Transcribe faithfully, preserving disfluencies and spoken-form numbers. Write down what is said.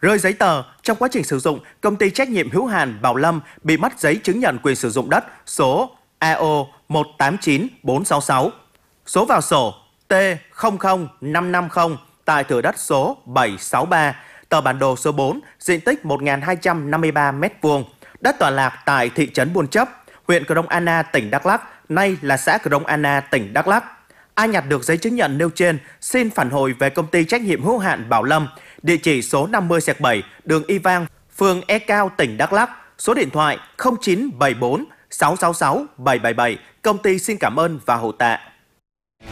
Rơi giấy tờ, trong quá trình sử dụng, công ty trách nhiệm hữu hạn Bảo Lâm bị mất giấy chứng nhận quyền sử dụng đất số A O một tám chín bốn sáu sáu, số vào sổ T không không năm năm không tại thửa đất số bảy sáu ba, tờ bản đồ số bốn, diện tích một nghìn hai trăm năm mươi ba mét vuông, đất tọa lạc tại thị trấn Buôn Chấp, huyện Krông Anna, tỉnh Đắk Lắk, nay là xã Krông Anna, tỉnh Đắk Lắk. Ai nhặt được giấy chứng nhận nêu trên xin phản hồi về công ty trách nhiệm hữu hạn Bảo Lâm, địa chỉ số năm mươi xẹt bảy, đường Y Vang, phường E Cao, tỉnh Đắk Lắk, số điện thoại không chín bảy bốn sáu sáu sáu bảy bảy bảy. Công ty xin cảm ơn và hậu tạ.